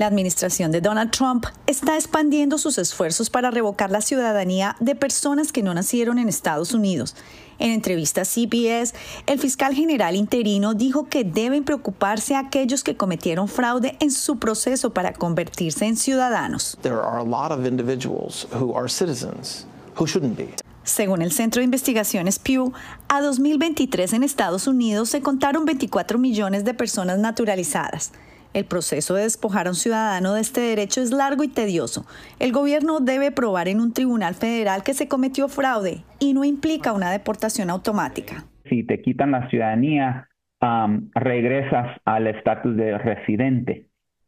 La administración de Donald Trump está expandiendo sus esfuerzos para revocar la ciudadanía de personas que no nacieron en Estados Unidos. En entrevista a CBS, el fiscal general interino dijo que deben preocuparse a aquellos que cometieron fraude en su proceso para convertirse en ciudadanos. There are a lot of individuals who are citizens who shouldn't be. Según el Centro de Investigaciones Pew, a 2023 en Estados Unidos se contaron 24 millones de personas naturalizadas. El proceso de despojar a un ciudadano de este derecho es largo y tedioso. El gobierno debe probar en un tribunal federal que se cometió fraude y no implica una deportación automática. Si te quitan la ciudadanía, regresas al estatus de residente.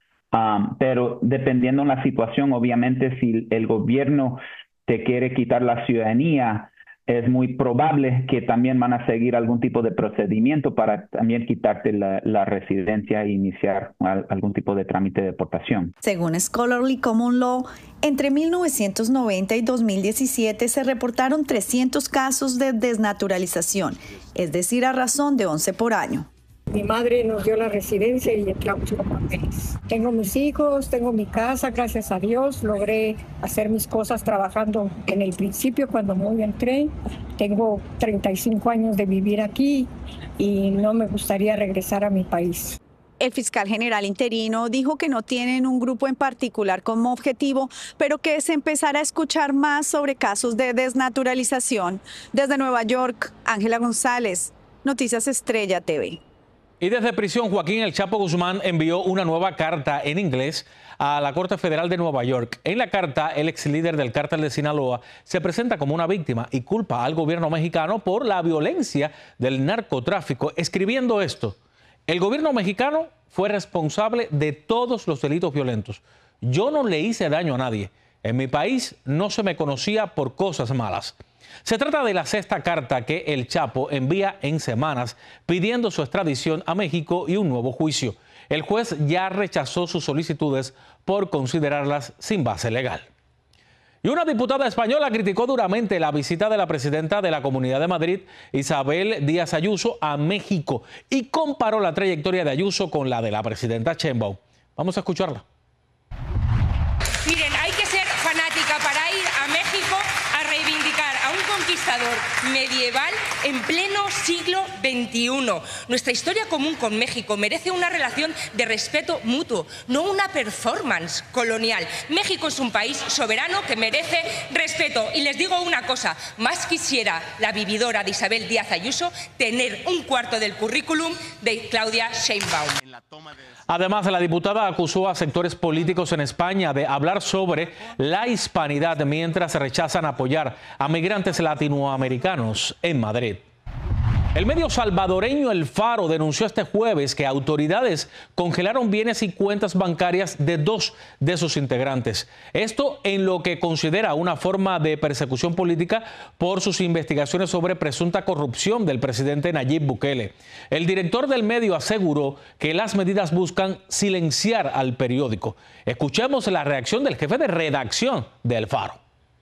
Pero dependiendo de la situación, obviamente si el gobierno te quiere quitar la ciudadanía, es muy probable que también van a seguir algún tipo de procedimiento para también quitarte la residencia e iniciar algún tipo de trámite de deportación. Según Scholarly Common Law, entre 1990 y 2017 se reportaron 300 casos de desnaturalización, es decir, a razón de 11 por año. Mi madre nos dio la residencia y entramos los papeles. Tengo mis hijos, tengo mi casa, gracias a Dios. Logré hacer mis cosas trabajando en el principio cuando muy entré. Tengo 35 años de vivir aquí y no me gustaría regresar a mi país. El fiscal general interino dijo que no tienen un grupo en particular como objetivo, pero que se empezará a escuchar más sobre casos de desnaturalización. Desde Nueva York, Ángela González, Noticias Estrella TV. Y desde prisión, Joaquín El Chapo Guzmán envió una nueva carta en inglés a la Corte Federal de Nueva York. En la carta, el ex líder del cártel de Sinaloa se presenta como una víctima y culpa al gobierno mexicano por la violencia del narcotráfico, escribiendo esto: el gobierno mexicano fue responsable de todos los delitos violentos. Yo no le hice daño a nadie. En mi país no se me conocía por cosas malas. Se trata de la sexta carta que El Chapo envía en semanas pidiendo su extradición a México y un nuevo juicio. El juez ya rechazó sus solicitudes por considerarlas sin base legal. Y una diputada española criticó duramente la visita de la presidenta de la Comunidad de Madrid, Isabel Díaz Ayuso, a México y comparó la trayectoria de Ayuso con la de la presidenta Sheinbaum. Vamos a escucharla. Miren, hay que ser fanática para ir a México a reivindicar a un conquistador medieval en pleno siglo XXI. Nuestra historia común con México merece una relación de respeto mutuo, no una performance colonial. México es un país soberano que merece respeto. Y les digo una cosa, más quisiera la vividora de Isabel Díaz Ayuso tener un cuarto del currículum de Claudia Sheinbaum. Además, la diputada acusó a sectores políticos en España de hablar sobre la hispanidad mientras rechazan apoyar a migrantes latinoamericanos en Madrid. El medio salvadoreño El Faro denunció este jueves que autoridades congelaron bienes y cuentas bancarias de 2 de sus integrantes. Esto en lo que considera una forma de persecución política por sus investigaciones sobre presunta corrupción del presidente Nayib Bukele. El director del medio aseguró que las medidas buscan silenciar al periódico. Escuchemos la reacción del jefe de redacción de El Faro.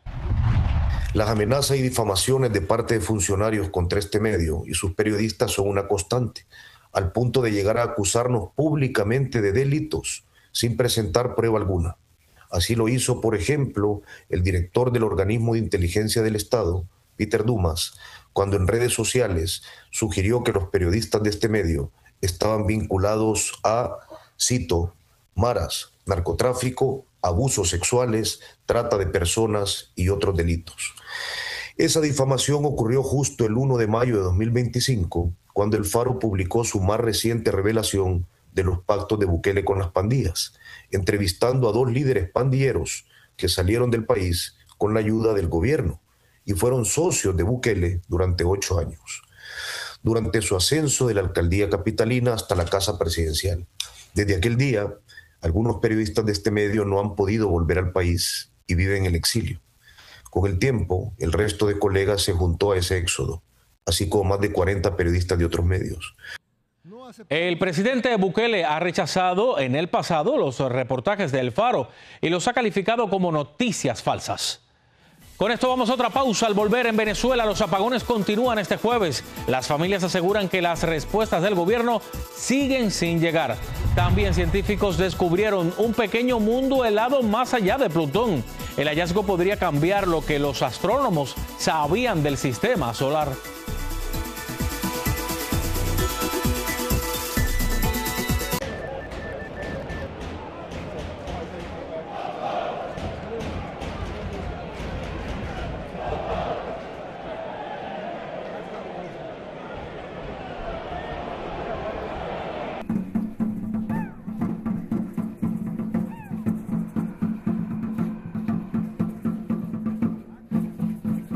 Las amenazas y difamaciones de parte de funcionarios contra este medio y sus periodistas son una constante, al punto de llegar a acusarnos públicamente de delitos sin presentar prueba alguna. Así lo hizo, por ejemplo, el director del organismo de inteligencia del Estado, Peter Dumas, cuando en redes sociales sugirió que los periodistas de este medio estaban vinculados a, cito, maras, narcotráfico, abusos sexuales, trata de personas y otros delitos. Esa difamación ocurrió justo el 1 de mayo de 2025, cuando El Faro publicó su más reciente revelación de los pactos de Bukele con las pandillas, entrevistando a 2 líderes pandilleros que salieron del país con la ayuda del gobierno y fueron socios de Bukele durante 8 años, durante su ascenso de la alcaldía capitalina hasta la casa presidencial. Desde aquel día, algunos periodistas de este medio no han podido volver al país y viven en el exilio. Con el tiempo, el resto de colegas se juntó a ese éxodo, así como más de 40 periodistas de otros medios. El presidente Bukele ha rechazado en el pasado los reportajes de El Faro y los ha calificado como noticias falsas. Con esto vamos a otra pausa. Al volver, en Venezuela los apagones continúan este jueves. Las familias aseguran que las respuestas del gobierno siguen sin llegar. También científicos descubrieron un pequeño mundo helado más allá de Plutón. El hallazgo podría cambiar lo que los astrónomos sabían del sistema solar.